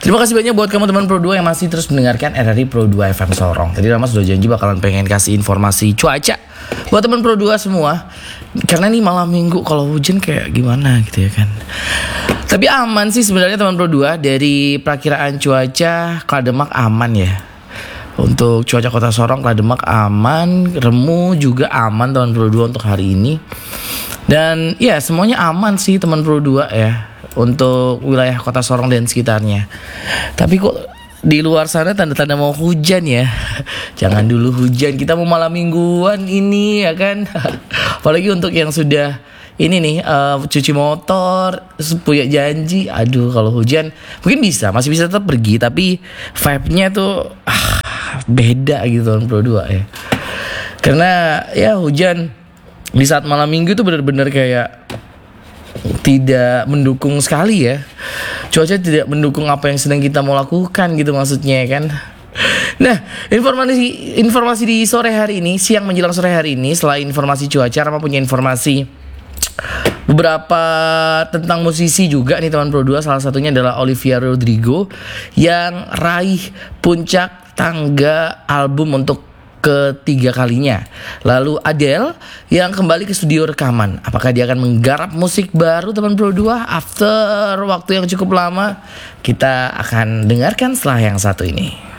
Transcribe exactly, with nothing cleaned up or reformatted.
Terima kasih banyak buat kamu teman Pro dua yang masih terus mendengarkan R R I Pro dua F M Sorong. Tadi Rama sudah janji bakalan pengen kasih informasi cuaca buat teman Pro dua semua. Karena ini malam minggu, kalau hujan kayak gimana gitu ya kan. Tapi aman sih sebenarnya teman Pro dua. Dari perakiraan cuaca, Klademak aman ya. Untuk cuaca kota Sorong, Klademak aman, Remu juga aman teman Pro dua untuk hari ini. Dan ya semuanya aman sih teman Pro dua ya, untuk wilayah kota Sorong dan sekitarnya. Tapi kok di luar sana tanda-tanda mau hujan ya. Jangan dulu hujan, kita mau malam mingguan ini ya kan. Apalagi untuk yang sudah ini nih uh, cuci motor, punya janji. Aduh, kalau hujan mungkin bisa, masih bisa tetap pergi, tapi vibe-nya tuh ah, beda gitu tahun Pro dua ya. Karena ya hujan di saat malam minggu tuh benar-benar kayak tidak mendukung sekali ya. Cuaca tidak mendukung apa yang sedang kita mau lakukan gitu maksudnya kan. Nah, informasi informasi di sore hari ini, siang menjelang sore hari ini, selain informasi cuaca, Rama punya informasi beberapa tentang musisi juga nih teman Pro dua. Salah satunya adalah Olivia Rodrigo yang raih puncak tangga album untuk ketiga kalinya. Lalu Adele yang kembali ke studio rekaman. Apakah dia akan menggarap musik baru teman Pro dua after waktu yang cukup lama? Kita akan dengarkan setelah yang satu ini.